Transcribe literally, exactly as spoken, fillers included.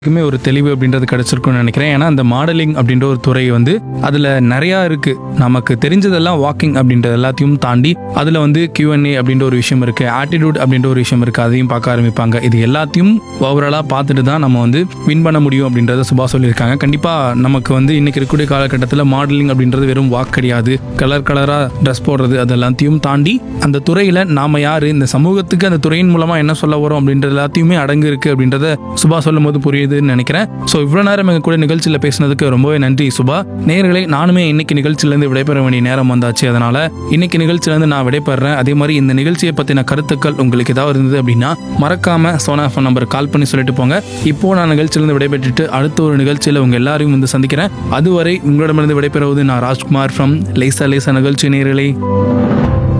க்குமே ஒரு தெளிவு அப்படின்றது கிடைச்சிருக்கும்னு நினைக்கிறேன். ஏன்னா அந்த மாடலிங் அப்படின்ற ஒரு துறை வந்து அதுல நிறையா இருக்கு. நமக்கு தெரிஞ்சதெல்லாம் வாக்கிங் அப்படின்றது எல்லாத்தையும் தாண்டி அதுல வந்து கியூஎன்ஏ அப்படின்ற ஒரு விஷயம் இருக்கு, ஆட்டிடியூட் அப்படின்ற ஒரு விஷயம் இருக்கு, அதையும் பார்க்க ஆரம்பிப்பாங்க. இது எல்லாத்தையும் ஓவராலா பார்த்துட்டு தான் நம்ம வந்து வின் பண்ண முடியும் அப்படின்றத சுபா சொல்லியிருக்காங்க. கண்டிப்பா நமக்கு வந்து இன்னைக்கு இருக்கக்கூடிய காலகட்டத்தில் மாடலிங் அப்படின்றது வெறும் வாக் கிடையாது. கலர் கலரா ட்ரெஸ் போடுறது அது எல்லாத்தையும் தாண்டி அந்த துறையில நாம யாரு, இந்த சமூகத்துக்கு அந்த துறையின் மூலமா என்ன சொல்ல வரோம் அப்படின்றது எல்லாத்தையுமே அடங்கு இருக்கு அப்படின்றத சுபா சொல்லும் போது புரியுதுன்னு நினைக்கிறேன். ஸோ இவ்வளவு நேரம் எங்க கூட நிகழ்ச்சியில பேசினதுக்கு ரொம்பவே நன்றி சுபா. நேயர்களே, நானுமே இன்னைக்கு நிகழ்ச்சியிலிருந்து விடைபெற வேண்டிய நேரம் வந்தாச்சு. அதனால இன்னைக்கு நிகழ்ச்சியிலிருந்து நான் விடைபெறேன். அதே மாதிரி இந்த நிகழ்ச்சியை பத்தின கருத்துக்கள் உங்களுக்கு ஏதாவது இருந்தது அப்படின்னா மறக்காம சோனா ஃபோன் நம்பர் கால் பண்ணி சொல்லிட்டு போங்க. இப்போ நான் நிகழ்ச்சியிலிருந்து விடைபெற்றுட்டு அடுத்த ஒரு நிகழ்ச்சியில உங்க எல்லாரையும் வந்து சந்திக்கிறேன். அதுவரை உங்களிடமிருந்து விடைபெறுவது நான் ராஜ்குமார் ஃப்ரம் லேசா லேசா நிகழ்ச்சி. நேயர்களே.